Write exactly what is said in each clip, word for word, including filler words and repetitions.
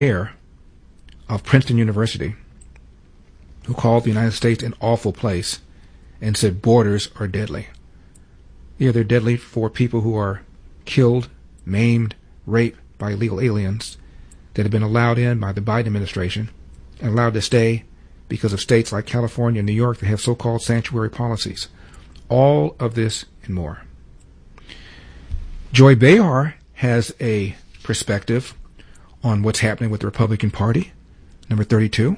chair of Princeton University, who called the United States an awful place and said borders are deadly. Yeah, they're deadly for people who are killed, maimed, raped by illegal aliens that have been allowed in by the Biden administration and allowed to stay because of states like California and New York that have so-called sanctuary policies. All of this and more. Joy Behar has a perspective on what's happening with the Republican Party, number thirty-two.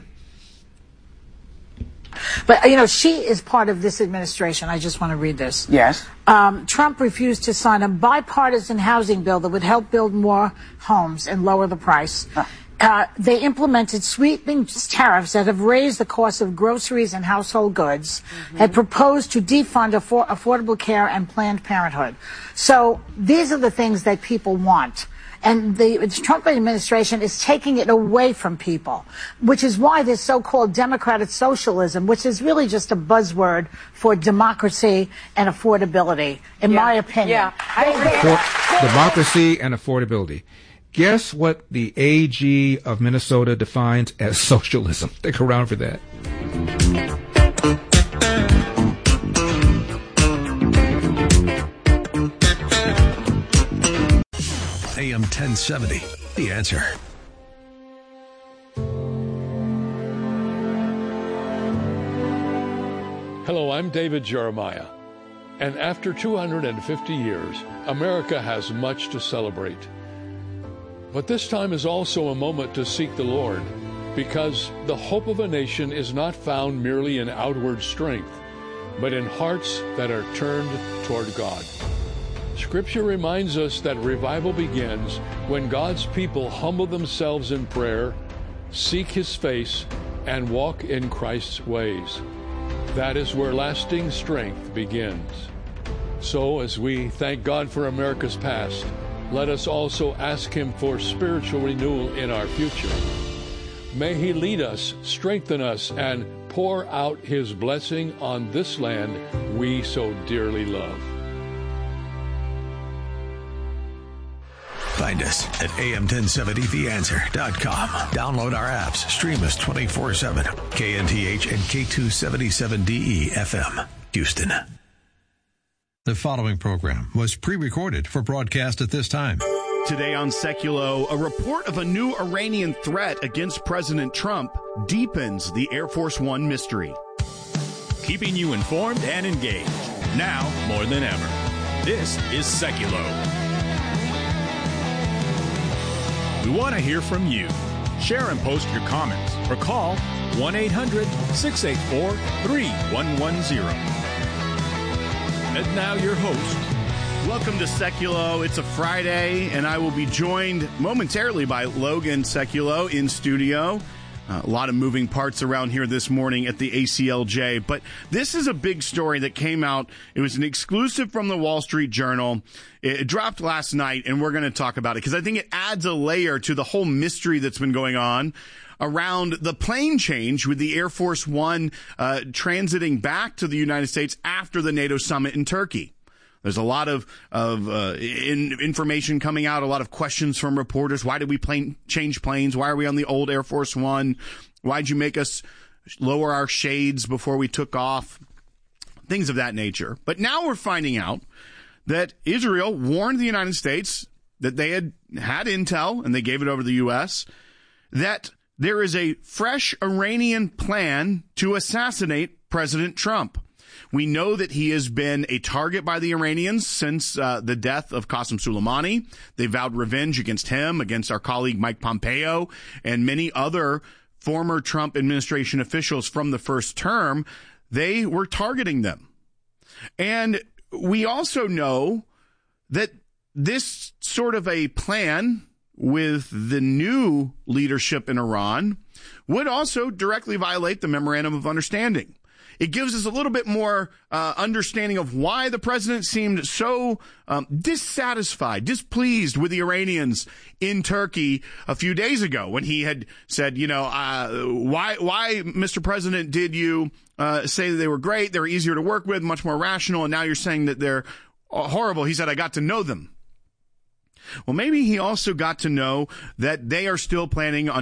But, you know, she is part of this administration. I just want to read this. Yes. Um, Trump refused to sign a bipartisan housing bill that would help build more homes and lower the price. Huh. Uh, they implemented sweeping tariffs that have raised the cost of groceries and household goods, mm-hmm. had proposed to defund affor- affordable care and Planned Parenthood. So these are the things that people want. And the Trump administration is taking it away from people, which is why this so-called democratic socialism, which is really just a buzzword for democracy and affordability, in yeah. my opinion. Yeah. I agree. For democracy and affordability. Guess what the A G of Minnesota defines as socialism? Stick around for that. A M ten seventy, The Answer. Hello, I'm David Jeremiah. And after two hundred fifty years, America has much to celebrate. But this time is also a moment to seek the Lord, because the hope of a nation is not found merely in outward strength, but in hearts that are turned toward God. Scripture reminds us that revival begins when God's people humble themselves in prayer, seek His face, and walk in Christ's ways. That is where lasting strength begins. So, as we thank God for America's past, let us also ask Him for spiritual renewal in our future. May He lead us, strengthen us, and pour out His blessing on this land we so dearly love. Find us at A M ten seventy the answer dot com. Download our apps. Stream us twenty-four seven. K N T H and K two seventy-seven D E F M, Houston. The following program was pre-recorded for broadcast at this time. Today on Seculo, a report of a new Iranian threat against President Trump deepens the Air Force One mystery. Keeping you informed and engaged, now more than ever. This is Seculo. We want to hear from you. Share and post your comments or call one eight hundred six eight four three one one zero. And now your host. Welcome to Seculo. It's a Friday, and I will be joined momentarily by Logan Seculo in studio. Uh, a lot of moving parts around here this morning at the A C L J, but this is a big story that came out. It was an exclusive from the Wall Street Journal. It, it dropped last night, and we're going to talk about it because I think it adds a layer to the whole mystery that's been going on around the plane change with the Air Force One uh, transiting back to the United States after the NATO summit in Turkey. There's a lot of, of uh, in, information coming out, a lot of questions from reporters. Why did we plane, change planes? Why are we on the old Air Force One? Why'd you make us lower our shades before we took off? Things of that nature. But now we're finding out that Israel warned the United States that they had had intel, and they gave it over to the U S, that there is a fresh Iranian plan to assassinate President Trump. We know that he has been a target by the Iranians since uh, the death of Qasem Soleimani. They vowed revenge against him, against our colleague Mike Pompeo, and many other former Trump administration officials from the first term. They were targeting them. And we also know that this sort of a plan with the new leadership in Iran would also directly violate the Memorandum of Understanding. It gives us a little bit more uh, understanding of why the president seemed so um, dissatisfied, displeased with the Iranians in Turkey a few days ago when he had said, you know, uh, why, why, Mister President, did you uh, say that they were great, they were easier to work with, much more rational, and now you're saying that they're horrible? He said, I got to know them. Well, maybe he also got to know that they are still planning on